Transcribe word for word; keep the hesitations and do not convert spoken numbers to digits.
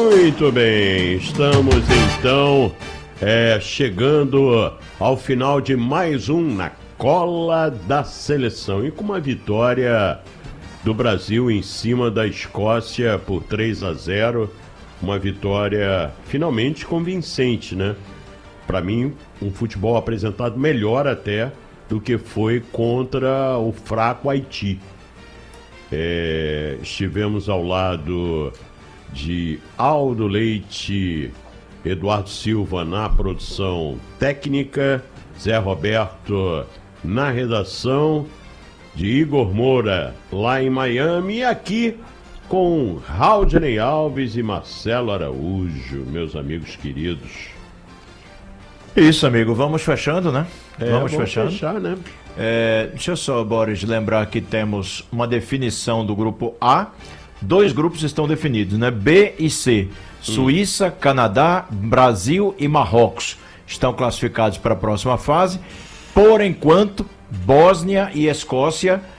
Muito bem, estamos então é, chegando ao final de mais um Na Cola da Seleção e com uma vitória do Brasil em cima da Escócia por três a zero, uma vitória finalmente convincente, né? Para mim, um futebol apresentado melhor até do que foi contra o fraco Haiti. É, estivemos ao lado de Aldo Leite, Eduardo Silva na produção técnica, Zé Roberto na redação, de Igor Moura lá em Miami, e aqui com Raudney Alves e Marcelo Araújo, meus amigos queridos. Isso, amigo, vamos fechando, né? É, vamos, vamos fechando. fechar, né? É, deixa eu só, Boris, lembrar que temos uma definição do grupo A. Dois grupos estão definidos, né? B e C. Suíça, hum. Canadá, Brasil e Marrocos estão classificados para a próxima fase. Por enquanto, Bósnia e Escócia